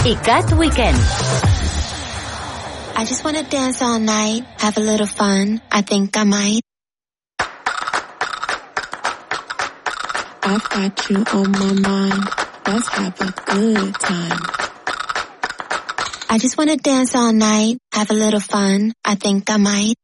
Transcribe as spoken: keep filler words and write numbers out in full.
i Cat Weekend. I just wanna dance all night, have a little fun, I think I might. I've got you on my mind, let's have a good time. I just wanna dance all night, have a little fun, I think I might.